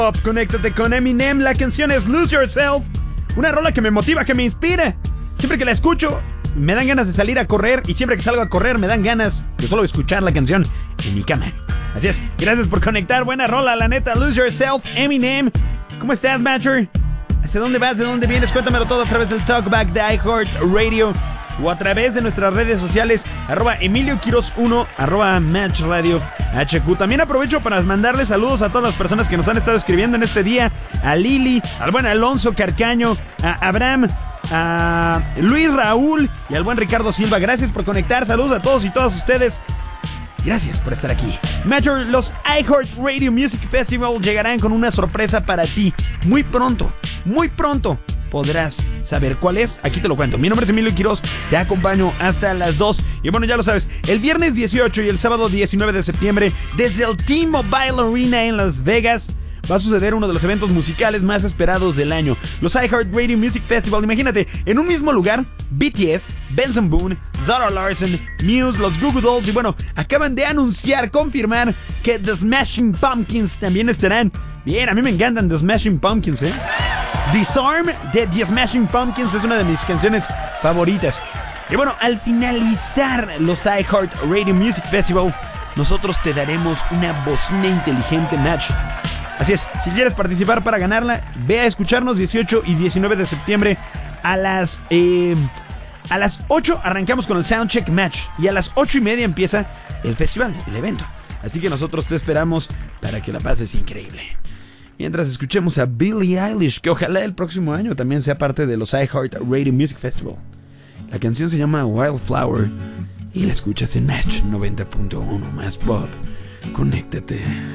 Conéctate con Eminem. La canción es Lose Yourself. Una rola que me motiva, que me inspira. Siempre que la escucho, me dan ganas de salir a correr. Y siempre que salgo a correr, me dan ganas de solo escuchar la canción en mi cama. Así es, gracias por conectar. Buena rola, la neta. Lose Yourself, Eminem. ¿Cómo estás, Matcher? ¿Hacia dónde vas? ¿De dónde vienes? Cuéntamelo todo a través del Talkback de iHeartRadio o a través de nuestras redes sociales, @EmilioQuiroz1, @MatchRadioHQ. También aprovecho para mandarle saludos a todas las personas que nos han estado escribiendo en este día. A Lili, al buen Alonso Carcaño, a Abraham, a Luis Raúl y al buen Ricardo Silva. Gracias por conectar. Saludos a todos y todas ustedes. Gracias por estar aquí. Major, los iHeartRadio Music Festival llegarán con una sorpresa para ti. Muy pronto podrás saber cuál es. Aquí te lo cuento. Mi nombre es Emilio Quiroz. Te acompaño hasta las 2. Y bueno, ya lo sabes. El viernes 18 y el sábado 19 de septiembre, desde el T-Mobile Arena en Las Vegas, va a suceder uno de los eventos musicales más esperados del año. Los iHeartRadio Music Festival. Imagínate, en un mismo lugar, BTS, Benson Boone, Zara Larsson, Muse, los Goo Goo Dolls y bueno, acaban de confirmar que The Smashing Pumpkins también estarán. Bien, a mí me encantan The Smashing Pumpkins, Disarm de The Smashing Pumpkins es una de mis canciones favoritas. Y bueno, al finalizar los iHeartRadio Music Festival, nosotros te daremos una bocina inteligente, Match. Así es, si quieres participar para ganarla, ve a escucharnos 18 y 19 de septiembre a las 8 arrancamos con el Soundcheck Match y a las 8:30 empieza el festival, el evento. Así que nosotros te esperamos para que la pases increíble. Mientras escuchemos a Billie Eilish, que ojalá el próximo año también sea parte de los iHeartRadio Music Festival. La canción se llama Wildflower y la escuchas en Match 90.1 más pop. Conéctate.